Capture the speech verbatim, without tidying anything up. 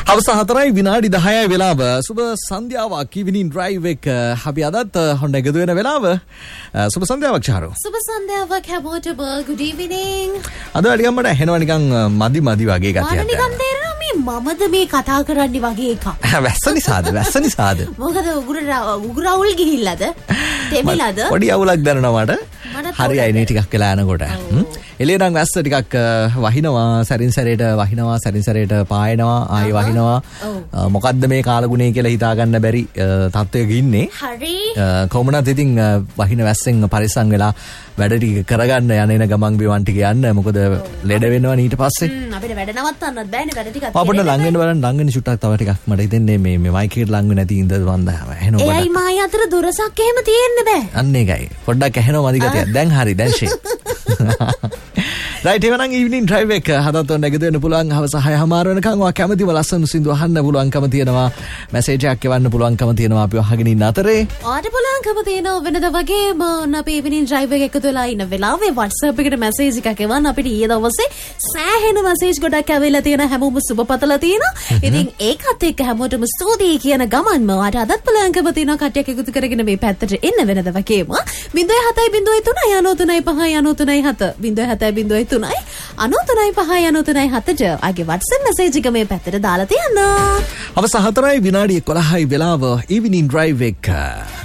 හවස හතරයි විනාඩි දහයයි වෙලාව. සුබ සන්ධ්‍යාවක් ඉවිනින් ඩ්‍රයිව් එක. අපි අදත් හොන්න එකතු වෙන වෙලාව. සුබ සන්ධ්‍යාවක් චාරු. සුබ සන්ධ්‍යාවක් හැමෝටම good evening. අද ටිකක් මට හෙනවා නිකන් මදි මදි වගේ ගතියක්. මම නිකන් තේරෙනවා මේ මමද මේ කතා කරන්නේ වගේ එකක්. වැස්ස නිසාද? වැස්ස නිසාද? මොකද උගුර උගුර අවුල් ගිහිල්ලාද? තෙමිලාද? පොඩි අවුලක් දැනෙනවා මට. හරියයි නේ ටිකක් වෙලා යනකොට. එළිය නම් වැස්ස ටිකක් වහිනවා, සැරින් සැරේට වහිනවා, සැරින් සැරේට පායනවා, ආයි වහිනවා. මොකද්ද මේ කාලගුණේ කියලා හිතා ගන්න බැරි තත්ත්වයක ඉන්නේ. හරි. කොහොමනත් ඉතින් වහින වැස්සෙන් පරිස්සම් වෙලා වැඩ ටික කරගන්න යන එන ගමන් බිමන් ටික යන්න. මොකද ලෙඩ වෙනවා ඊට පස්සේ. හ්ම් අපිට වැඩ නවත්තන්නත් බෑනේ වැඩ ටිකක්. අපිට ලඟ වෙන්න බලන්න ලඟ වෙන චුට්ටක් තව ටිකක් මට හිතෙන්නේ මේ මේ මයික් එකට ලඟ වෙ නැති ඉඳ වන්ද ඇහෙනවා. එයි මායි අතර දොරසක් එහෙම තියෙන්න බෑ. අන්න ඒකයි. පොඩ්ඩක් ඇහෙනවා මදි ගතියක්. දැන් හරි දැන් ෂේ. රයිට් එවනම් ඉවිනින් ඩ්‍රයිව් එක හදත් ඔන්න එකතු වෙන්න පුළුවන්. හවස හය හමාර වෙනකන් ඔයා කැමතිව ලස්සන සින්දු අහන්න පුළුවන්කම තියෙනවා. මැසේජ් එකක් එවන්න පුළුවන්කම තියෙනවා. අපි අහගෙන ඉන්න අතරේ ඔයාට පුළුවන්කම තියෙනවා වෙනද වගේම ඔන්න අපි ඉවිනින් ඩ්‍රයිව් එක එකතු වෙලා ඉන්න වෙලාවේ WhatsApp එකට මැසේජ් එකක් එවන්න. අපිට ඊයේ දවසේ සෑහෙන මැසේජ් ගොඩක් ඇවිල්ලා තියෙනවා. හැමෝම සුබපතලා තියෙනවා. ඉතින් ඒකත් එක්ක හැමෝටම ස්තුතියි කියන ගමන්ම ඔයාට අදත් පුළුවන්කම තියෙනවා කට්ටියක් එකතු කරගෙන මේ පැත්තට එන්න වෙනද වගේම ज़ीरो सात ज़ीरो तीन ज़ीरो नौ तीन पाँच ज़ीरो तीन सात ज़ीरो सात ज़ीरो तीन ज़ीरो तीन पाँच ज़ीरो तीन सात ආගේ WhatsApp message එක මේ පැත්තට දාලා තියන්න. අවස හතරයි විනාඩි එකොළහයි වෙලාව ඉවිනින් ඩ්‍රයිව් එක.